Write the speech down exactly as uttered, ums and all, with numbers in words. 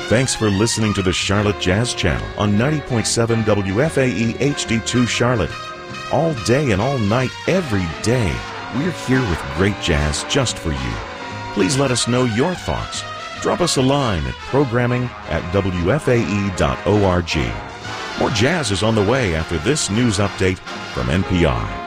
Thanks for listening to the Charlotte Jazz Channel on ninety point seven W F A E H D two Charlotte. All day and all night, every day, we're here with great jazz just for you. Please let us know your thoughts. Drop us a line at programming at W F A E dot org. More jazz is on the way after this news update from N P R.